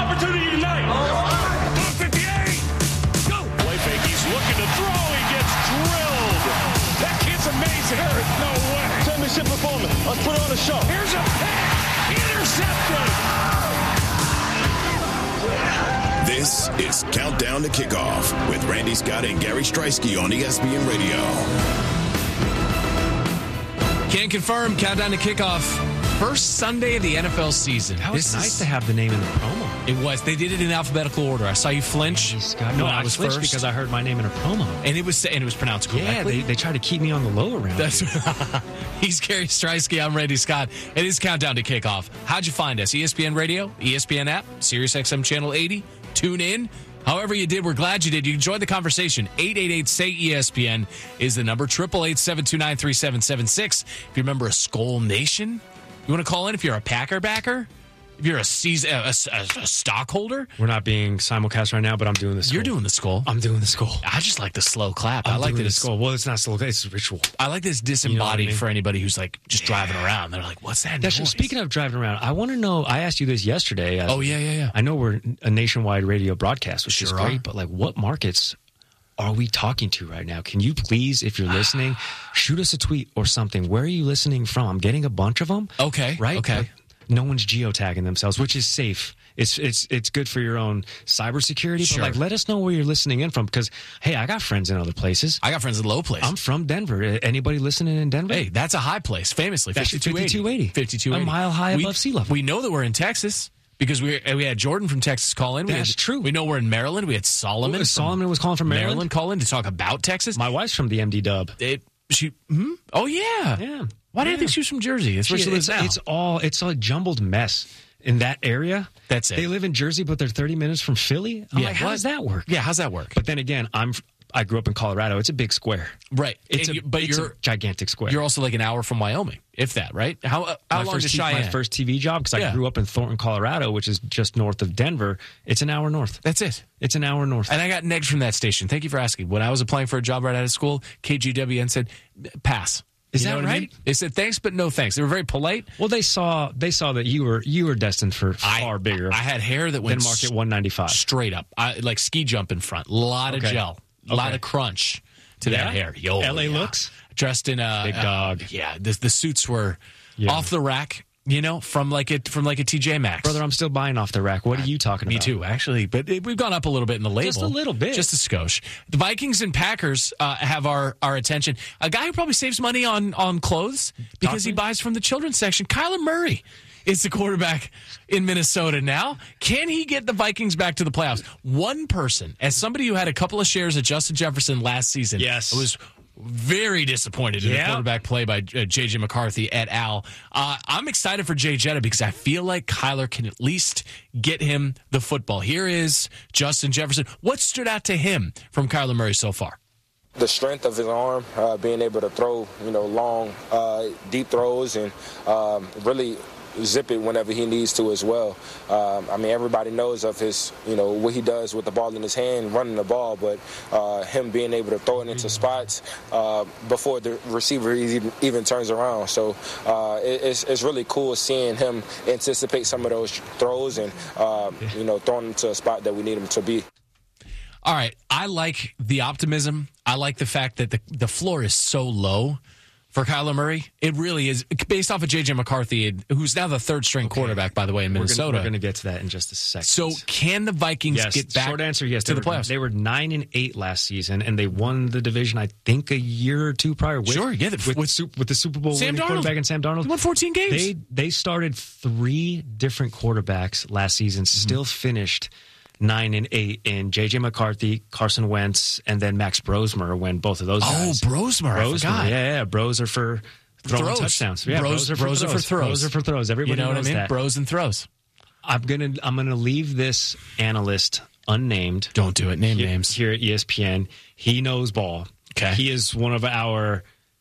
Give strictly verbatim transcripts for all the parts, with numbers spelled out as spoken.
opportunity tonight. Oh. fifty-eight. Go. Play fake. He's looking to throw. He gets drilled. That kid's amazing. There is no way. Championship performance. Let's put on a show. Here's a pass. Intercepted. This is Countdown to Kickoff with Randy Scott and Gary Streisky on E S P N Radio. Can confirm, Countdown to Kickoff, first Sunday of the N F L season. That was this nice is, to have the name in the promo. It was. They did it in alphabetical order. I saw you flinch. No, when I I was flinched first because I heard my name in a promo. And it was and it was pronounced correctly. Yeah, they, they tried to keep me on the low around. That's He's Gary Streisky. I'm Randy Scott. It is Countdown to Kickoff. How'd you find us? E S P N Radio, E S P N app, Sirius X M Channel eighty. Tune in. However you did, we're glad you did. You enjoyed the conversation. eight eight eight, S A Y, E S P N is the number. eight eight eight, seven two nine, three seven seven six. If you're a member of Skull Nation, you want to call in if you're a Packer backer? If you're a, season, a, a, a stockholder? We're not being simulcast right now, but I'm doing the skull. You're doing the skull. I'm doing the skull. I just like the slow clap. I'm I like doing that the it's skull. Well, it's not slow. It's a ritual. I like this disembodied You know what I mean? for anybody who's like just driving around. They're like, what's that That's noise? just, speaking of driving around, I want to know, I asked you this yesterday. Oh, yeah, yeah, yeah. I know we're a nationwide radio broadcast, which Sure is great, are. but like what markets are we talking to right now? Can you please, if you're listening, shoot us a tweet or something. Where are you listening from? I'm getting a bunch of them. Okay, Right? okay. But no one's geotagging themselves, which is safe. It's it's it's good for your own cybersecurity. Sure. But like, let us know where you're listening in from, because hey, I got friends in other places. I got friends in low place. I'm from Denver. Anybody listening in Denver? Hey, that's a high place, famously. That's fifty-two eighty. fifty-two eighty. A mile high we, above sea level. We know that we're in Texas because we we had Jordan from Texas call in. We That's had, true. We know we're in Maryland. We had Solomon. Ooh, Solomon was calling from Maryland? Maryland call in to talk about Texas. My wife's from the M D Dub. It, she, hmm? Oh, yeah. Yeah. Why did yeah. I think she was from Jersey? That's where she, She- lives it's, now. it's all it's a jumbled mess in that area. That's it. They live in Jersey, but they're thirty minutes from Philly. I'm Yeah, like, how what? does that work? Yeah, how's that work? But then again, I'm I grew up in Colorado. It's a big square. Right. It's And a you- but it's you're a gigantic square. you're also like an hour from Wyoming, if that, right? How uh, how my long first is t- Cheyenne? my first T V job, because Yeah. I grew up in Thornton, Colorado, which is just north of Denver. It's an hour north. That's it. It's an hour north. And I got negged from that station. Thank you for asking. When I was applying for a job right out of school, K G W N said, pass. Is You know that what I right? mean? They said thanks, but no thanks. They were very polite. Well, they saw they saw that you were you were destined for far I, bigger. I had hair that went than market one ninety-five. straight up, I, like ski jump in front. A lot of Okay. gel, a lot Okay. of crunch to that Yeah? hair. Yo, L A yeah. looks? Dressed in a Big uh, dog. yeah, the, the suits were Yeah. off the rack. You know, from like a from like a T J Maxx. Brother, I'm still buying off the rack. What are you talking Me about? too, actually. But it, we've gone up a little bit in the label. Just a little bit. Just a skosh. The Vikings and Packers uh, have our, our attention. A guy who probably saves money on, on clothes because he Talk to me. buys from the children's section. Kyler Murray is the quarterback in Minnesota now. Can he get the Vikings back to the playoffs? One person, as somebody who had a couple of shares of Justin Jefferson last season, Yes. was very disappointed in the Yeah. quarterback play by uh, J J McCarthy et al. Uh, I'm excited for Jay Jetta because I feel like Kyler can at least get him the football. Here is Justin Jefferson. What stood out to him from Kyler Murray so far? The strength of his arm, uh, being able to throw, you know, long, uh, deep throws, and um, really zip it whenever he needs to as well. Um, I mean, everybody knows of his, you know, what he does with the ball in his hand, running the ball, but uh, him being able to throw it into spots uh, before the receiver even, even turns around. So uh, it, it's, it's really cool seeing him anticipate some of those throws and, um, you know, throwing him to a spot that we need him to be. All right. I like the optimism. I like the fact that the, the floor is so low for Kyler Murray. It really is. Based off of J J McCarthy, who's now the third string quarterback, by the way, in Minnesota. We're going to get to that in just a second. So can the Vikings yes, get back short answer, yes, to they the were, playoffs? They were nine and eight last season, and they won the division, I think, a year or two prior. With, Sure, yeah, the- with, with- Sup- with the Super Bowl Sam winning Darnold. quarterback and Sam Darnold. They won fourteen games. They they started three different quarterbacks last season, still finished nine and eight in J J McCarthy, Carson Wentz, and then Max Brosmer when both of those Oh, guys. Brosmer, I forgot. Yeah, yeah, Bros are for throwing Throws. touchdowns. Yeah, Bros- Bros, are for Bros are throws. for throws. Bros are for throws. Everybody You know what I knows mean? that. Bros and throws. I'm gonna I'm gonna leave this analyst unnamed. Don't do it. Name here, names. here at E S P N. He knows ball. Okay. He is one of our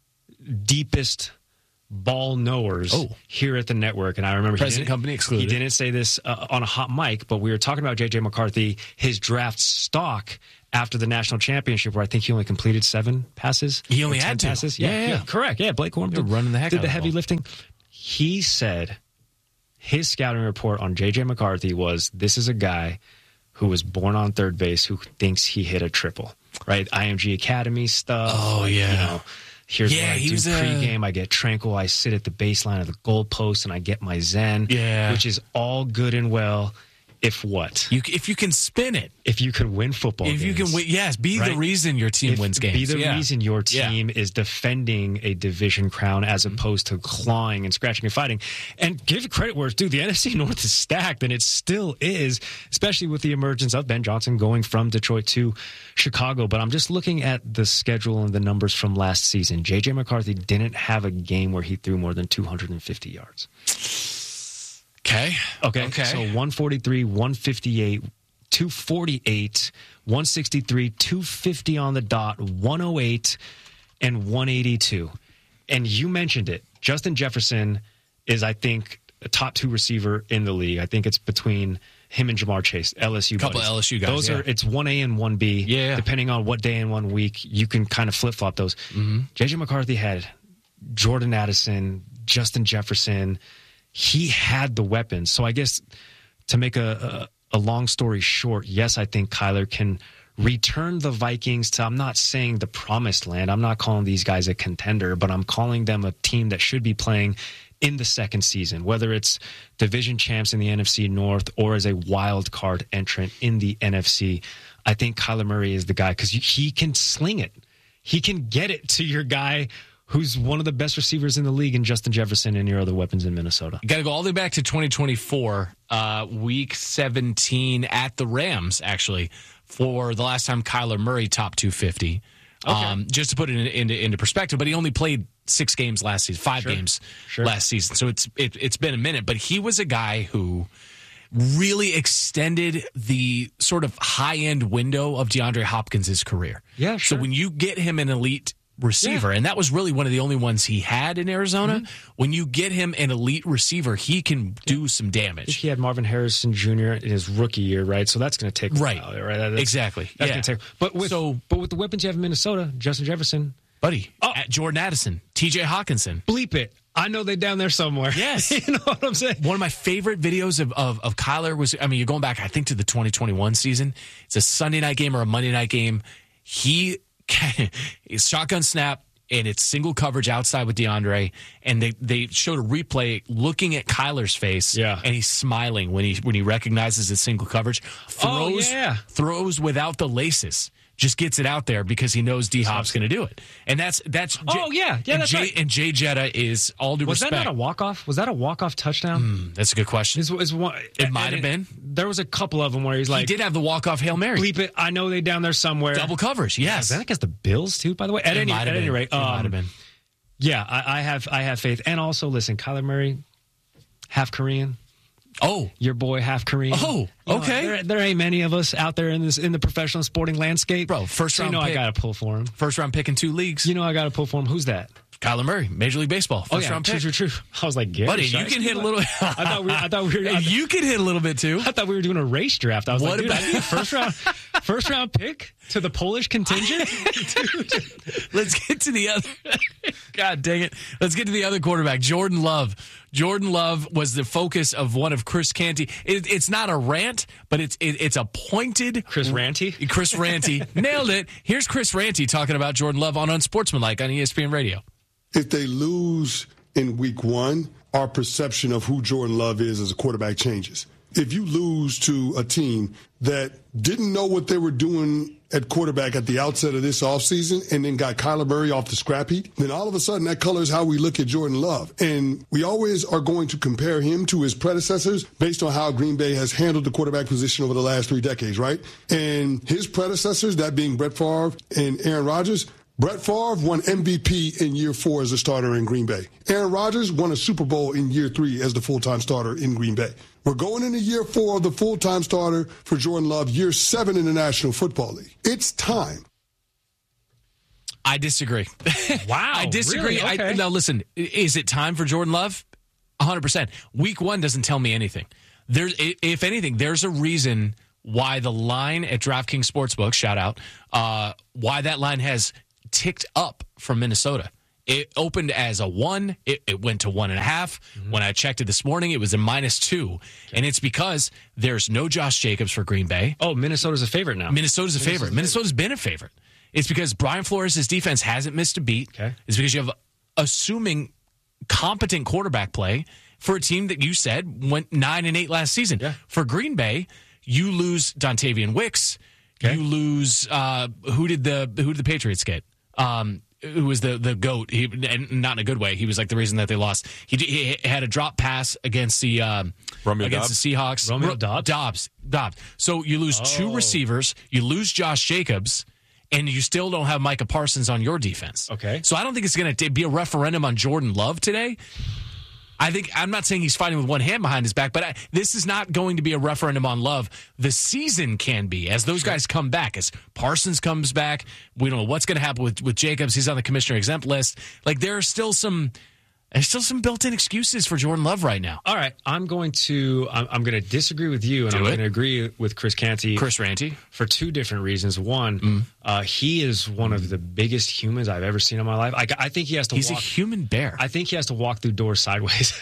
deepest ball knowers Oh. here at the network. And I remember he Present didn't- company excluded. He didn't say this uh, on a hot mic, but we were talking about J J McCarthy, his draft stock after the national championship, where I think he only completed seven passes. He only or ten had to. passes. Yeah, yeah. correct. Yeah, Blake Corum They're did, running the heck did out the of the heavy ball. lifting. He said his scouting report on J J McCarthy was, this is a guy who was born on third base who thinks he hit a triple, right? I M G Academy stuff. Oh, yeah. You know, here's Yeah, what I he do was a- pregame. I get tranquil. I sit at the baseline of the goalpost and I get my zen, Yeah. which is all good and well. If what? You, if you can spin it. If you can win football If games. you can win, yes, be the right? reason your team If- wins games. Be the yeah. reason your Yeah. team is defending a division crown as opposed to clawing and scratching and fighting. And give credit where it's due. The N F C North is stacked, and it still is, especially with the emergence of Ben Johnson going from Detroit to Chicago. But I'm just looking at the schedule and the numbers from last season. J J McCarthy didn't have a game where he threw more than two hundred fifty yards. Okay. Okay. Okay. So one forty-three, one fifty-eight, two forty-eight, one sixty-three, two fifty on the dot, one oh eight, and one eighty-two. And you mentioned it. Justin Jefferson is, I think, a top two receiver in the league. I think it's between him and Jamar Chase, L S U Couple buddies. L S U guys, Those yeah. are, it's one A and one B. Yeah. Depending on what day and one week, you can kind of flip-flop those. Mm-hmm. J J McCarthy had Jordan Addison, Justin Jefferson. He had the weapons. So I guess to make a, a, a long story short, yes, I think Kyler can return the Vikings to, I'm not saying the promised land. I'm not calling these guys a contender, but I'm calling them a team that should be playing in the second season, whether it's division champs in the N F C North or as a wild card entrant in the N F C. I think Kyler Murray is the guy because he can sling it. He can get it to your guy who's one of the best receivers in the league in Justin Jefferson and your other weapons in Minnesota. You got to go all the way back to twenty twenty-four, uh, week seventeen at the Rams, actually, for the last time Kyler Murray topped two fifty. Okay. Um, just to put it in, into, into perspective, but he only played six games last season, five Sure. games Sure. last season. So it's it, it's been a minute, but he was a guy who really extended the sort of high-end window of DeAndre Hopkins' career. Yeah, sure. So when you get him an elite receiver, Yeah. and that was really one of the only ones he had in Arizona, Mm-hmm. when you get him an elite receiver, he can do some I think damage. he had Marvin Harrison Junior in his rookie year, right? So that's going to take a Right. while, right? That's, Exactly. That's Yeah. going to take. But with So- but with the weapons you have in Minnesota, Justin Jefferson, Buddy, Oh. at Jordan Addison, T J Hawkinson. bleep it. I know they're down there somewhere. Yes. You know what I'm saying? One of my favorite videos of, of, of Kyler was, I mean, you're going back, I think, to the twenty twenty-one season. It's a Sunday night game or a Monday night game. He, it's shotgun snap, and it's single coverage outside with DeAndre, and they, they showed a replay looking at Kyler's face, Yeah. and he's smiling when he when he recognizes it's single coverage. Oh, Throws, yeah. throws without the laces. Just gets it out there because he knows D Hop's going to do it, and that's that's. Oh, yeah. Yeah, and that's Jay, right. And Jay Jetta is all due Was respect. that not a walk off? Was that a walk off touchdown? Hmm, that's a good question. Is, is one, It might and have been. There was a couple of them where he's He like, did have the walk-off Hail Mary. bleep it. I know they down there somewhere. Double coverage, yes. Is that against the Bills too? By the way, at It any might at have any been. rate, It might um, have been. Yeah, I, I have I have faith, and also listen, Kyler Murray, half Korean. Oh, Your boy, half Korean. Oh, You know, okay. there, there ain't many of us out there in this in the professional sporting landscape, Bro, first so you round know pick. I got to pull for him. first round pick in two leagues. You know I got to pull for him. Who's that? Kyler Murray, Major League Baseball, first oh yeah, round true, pick. true, true. I was like, Gary Buddy, you Shiesty? can hit a little. I thought we, I thought we were. I, you can hit a little bit too. I thought we were doing a race draft. I was What like, dude, about- I need a first round, first round pick to the Polish contingent. Dude. Let's get to the other. God dang it. Let's get to the other quarterback, Jordan Love. Jordan Love was the focus of one of Chris Canty. It, it's not a rant, but it's it, it's a pointed. Chris Ranty? Chris Ranty. Nailed it. Here's Chris Ranty talking about Jordan Love on Unsportsmanlike on E S P N Radio. If they lose in week one, our perception of who Jordan Love is as a quarterback changes. If you lose to a team that didn't know what they were doing at quarterback at the outset of this offseason and then got Kyler Murray off the scrap heap, then all of a sudden that colors how we look at Jordan Love. And we always are going to compare him to his predecessors based on how Green Bay has handled the quarterback position over the last three decades, right? And his predecessors, that being Brett Favre and Aaron Rodgers, Brett Favre won M V P in year four as a starter in Green Bay. Aaron Rodgers won a Super Bowl in year three as the full-time starter in Green Bay. We're going into year four of the full-time starter for Jordan Love, year seven in the National Football League. It's time. I disagree. Wow, I disagree. really? Okay. I, now, listen, is it time for Jordan Love? one hundred percent. Week one doesn't tell me anything. There's, if anything, there's a reason why the line at DraftKings Sportsbook, shout out, uh, why that line has ticked up from Minnesota. It opened as a one. It, it went to one and a half. Mm-hmm. When I checked it this morning, it was a minus two. Okay. And it's because there's no Josh Jacobs for Green Bay. Oh, Minnesota's a favorite now. Minnesota's a favorite. Minnesota's been a favorite. It's because Brian Flores' defense hasn't missed a beat. Okay. It's because you have assuming competent quarterback play for a team that you said went nine and eight last season. Yeah. For Green Bay, you lose Dontavian Wicks. Okay. You lose uh, who did the who did the Patriots get? Um, who was the the goat? He, and not in a good way. He was like the reason that they lost. He, he had a drop pass against the um, Romeo against Dobbs? the Seahawks. Romeo Ro- Dobbs? Dobbs. Dobbs. So you lose Oh. two receivers. You lose Josh Jacobs. And you still don't have Micah Parsons on your defense. Okay. So I don't think it's going to be a referendum on Jordan Love today. I think I'm not saying he's fighting with one hand behind his back, but I, this is not going to be a referendum on Love. The season can be as those guys come back, as Parsons comes back. We don't know what's going to happen with, with Jacobs. He's on the commissioner exempt list. Like there are still some, there's still some built-in excuses for Jordan Love right now. All right, I'm going to I'm, I'm going to disagree with you, and Do I'm it. going to agree with Chris Canty. Chris Ranty. For two different reasons. One, Mm. uh, he is one of the biggest humans I've ever seen in my life. I, I think he has to. He's walk, a human bear. I think he has to walk through doors sideways.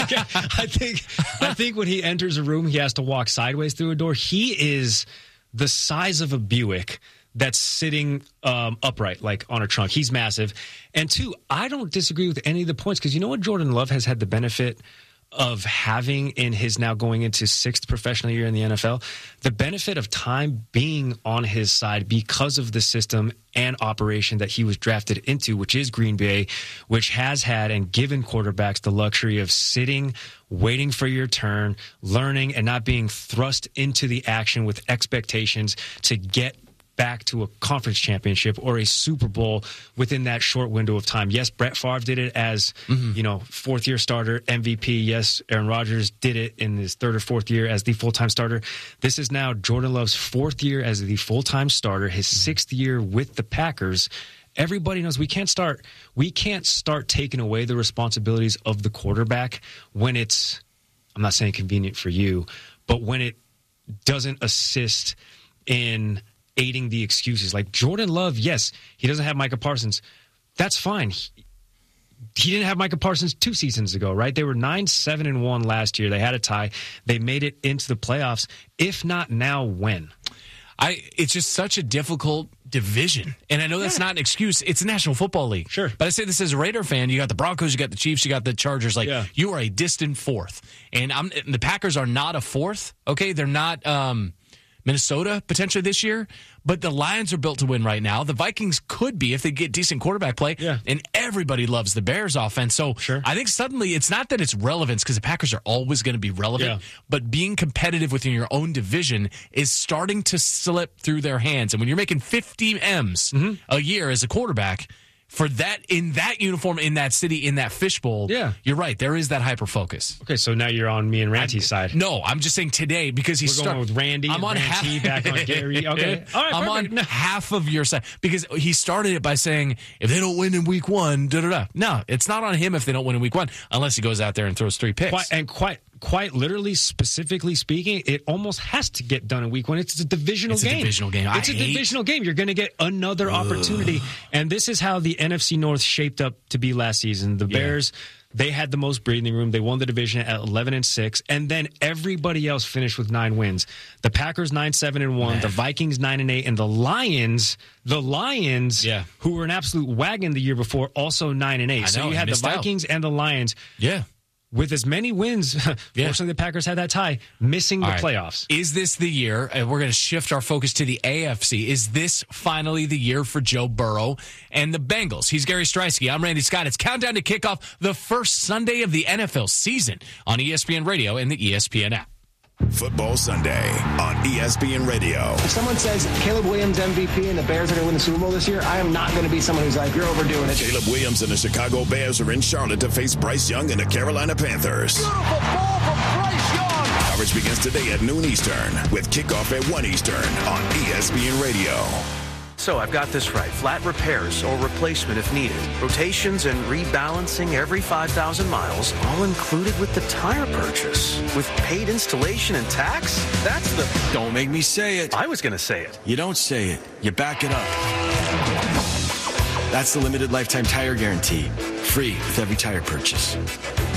I think I think when he enters a room, he has to walk sideways through a door. He is the size of a Buick that's sitting um, upright, like on a trunk. He's massive. And two, I don't disagree with any of the points because you know what Jordan Love has had the benefit of having in his now going into sixth professional year in the N F L, the benefit of time being on his side because of the system and operation that he was drafted into, which is Green Bay, which has had and given quarterbacks the luxury of sitting, waiting for your turn, learning, and not being thrust into the action with expectations to get back to a conference championship or a Super Bowl within that short window of time. Yes, Brett Favre did it as, mm-hmm. you know, fourth year starter, M V P. Yes, Aaron Rodgers did it in his third or fourth year as the full-time starter. This is now Jordan Love's fourth year as the full-time starter, his mm-hmm. sixth year with the Packers. Everybody knows we can't start we can't start taking away the responsibilities of the quarterback when it's, I'm not saying convenient for you, but when it doesn't assist in aiding the excuses. Like Jordan Love, yes, he doesn't have Micah Parsons. That's fine. He, he didn't have Micah Parsons two seasons ago, right? They were nine, seven, and one last year. They had a tie. They made it into the playoffs. If not now, when? I. It's just such a difficult division. And I know that's yeah. not an excuse. It's a National Football League. Sure. But I say this as a Raider fan. You got the Broncos, you got the Chiefs, you got the Chargers. Like, yeah. you are a distant fourth. And I'm, the Packers are not a fourth, okay? They're not um, Minnesota potentially this year, but the Lions are built to win right now. The Vikings could be if they get decent quarterback play, yeah. and everybody loves the Bears offense. So sure. I think suddenly it's not that it's relevance because the Packers are always going to be relevant, yeah. but being competitive within your own division is starting to slip through their hands. And when you're making fifty M's mm-hmm. a year as a quarterback, for that in that uniform, in that city, in that fishbowl, yeah. you're right. There is that hyper focus. Okay, so now you're on me and Ranty's side. No, I'm just saying today because he's We're going start, with Randy. I'm and on Ranty half, back on Gary. Okay, all right, I'm perfect. on half of your side because he started it by saying if they don't win in week one, da da da. No, it's not on him if they don't win in week one unless he goes out there and throws three picks. Quite, and quite. Quite literally, specifically speaking, it almost has to get done in week one. It's a divisional it's game. It's a divisional game. I It's a hate... divisional game. You're going to get another Ugh. opportunity. And this is how the N F C North shaped up to be last season. The yeah. Bears, they had the most breathing room. They won the division at eleven and six. And then everybody else finished with nine wins. The Packers, nine, seven, and one. Man. The Vikings, nine and eight. And the Lions, the Lions, yeah. who were an absolute wagon the year before, also nine and eight. I know, so you had the Vikings out. and the Lions. Yeah. With as many wins, yeah. fortunately the Packers had that tie, missing the right. playoffs. Is this the year, and we're going to shift our focus to the A F C, is this finally the year for Joe Burrow and the Bengals? He's Gary Streisky. I'm Randy Scott. It's countdown to kickoff the first Sunday of the N F L season on E S P N Radio and the E S P N app. Football Sunday on E S P N Radio. If someone says Caleb Williams M V P and the Bears are going to win the Super Bowl this year, I am not going to be someone who's like, you're overdoing it. Caleb Williams and the Chicago Bears are in Charlotte to face Bryce Young and the Carolina Panthers. Beautiful ball from Bryce Young. Coverage begins today at noon Eastern with kickoff at one Eastern on E S P N Radio. So I've got this right. Flat repairs or replacement if needed. Rotations and rebalancing every five thousand miles, all included with the tire purchase. With paid installation and tax? That's the... Don't make me say it. I was going to say it. You don't say it. You back it up. That's the limited lifetime tire guarantee. Free with every tire purchase.